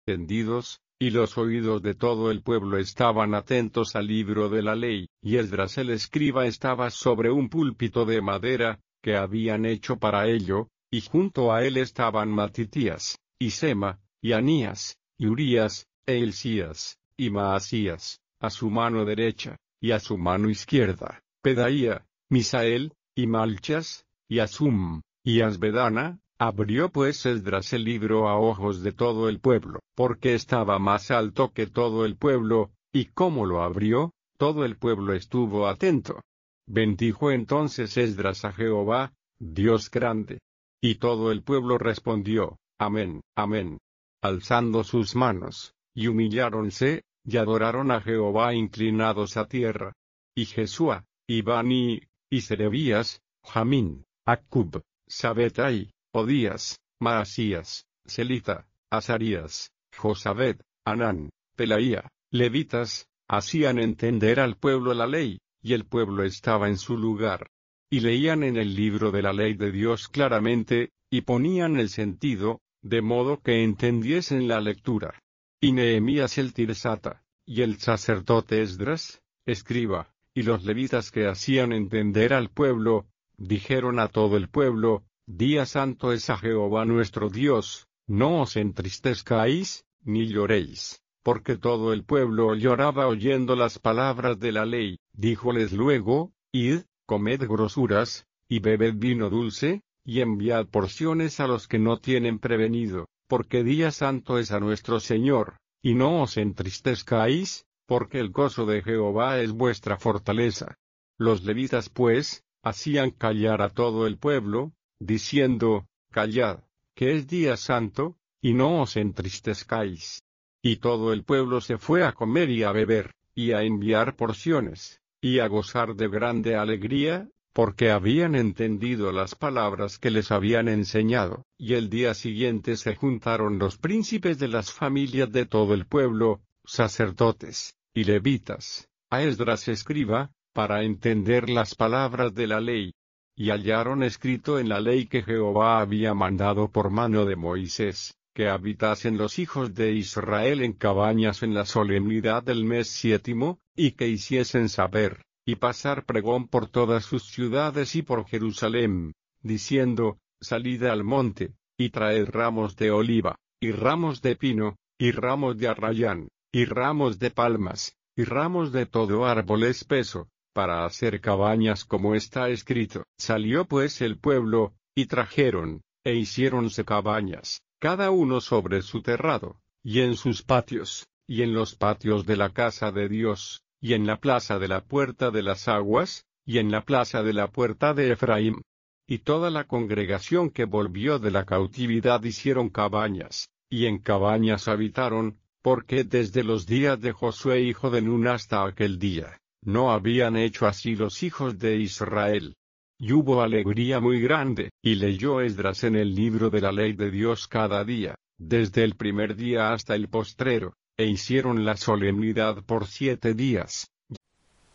tendidos, y los oídos de todo el pueblo estaban atentos al libro de la ley, y Esdras el escriba estaba sobre un púlpito de madera, que habían hecho para ello, y junto a él estaban Matitías, y Sema, y Anías, y Urías, e Hilcías, y Maasías, a su mano derecha, y a su mano izquierda, Pedaía, Misael, y Malchas, y Asum, y Asbedana. Abrió pues Esdras el libro a ojos de todo el pueblo, porque estaba más alto que todo el pueblo, y como lo abrió, todo el pueblo estuvo atento. Bendijo entonces Esdras a Jehová, Dios grande. Y todo el pueblo respondió, Amén, Amén, alzando sus manos, y humilláronse, y adoraron a Jehová inclinados a tierra. Y Jesúa, y Bani, y Serebías, Jamín, Acub, Sabetai, Odías, Maasías, Selita, Azarías, Josabed, Anán, Pelaía, levitas, hacían entender al pueblo la ley, y el pueblo estaba en su lugar. Y leían en el libro de la ley de Dios claramente, y ponían el sentido, de modo que entendiesen la lectura. Y Nehemías el Tirsata, y el sacerdote Esdras, escriba, y los levitas que hacían entender al pueblo, dijeron a todo el pueblo, Día santo es a Jehová nuestro Dios, no os entristezcáis, ni lloréis, porque todo el pueblo lloraba oyendo las palabras de la ley. Díjoles luego, Id, comed grosuras, y bebed vino dulce, y enviad porciones a los que no tienen prevenido, porque día santo es a nuestro Señor, y no os entristezcáis, porque el gozo de Jehová es vuestra fortaleza. Los levitas pues, hacían callar a todo el pueblo, diciendo, Callad, que es día santo, y no os entristezcáis. Y todo el pueblo se fue a comer y a beber, y a enviar porciones, y a gozar de grande alegría, porque habían entendido las palabras que les habían enseñado. Y el día siguiente se juntaron los príncipes de las familias de todo el pueblo, sacerdotes, y levitas, a Esdras escriba, para entender las palabras de la ley. Y hallaron escrito en la ley que Jehová había mandado por mano de Moisés, que habitasen los hijos de Israel en cabañas en la solemnidad del mes 7, y que hiciesen saber, y pasar pregón por todas sus ciudades y por Jerusalén, diciendo, Salid al monte, y traed ramos de oliva, y ramos de pino, y ramos de arrayán, y ramos de palmas, y ramos de todo árbol espeso, para hacer cabañas como está escrito. Salió pues el pueblo, y trajeron, e hiciéronse cabañas, cada uno sobre su terrado, y en sus patios, y en los patios de la casa de Dios, y en la plaza de la puerta de las aguas, y en la plaza de la puerta de Efraín. Y toda la congregación que volvió de la cautividad hicieron cabañas, y en cabañas habitaron, porque desde los días de Josué hijo de Nun hasta aquel día, no habían hecho así los hijos de Israel. Y hubo alegría muy grande, y leyó Esdras en el libro de la ley de Dios cada día, desde el primer día hasta el postrero, e hicieron la solemnidad por 7 días.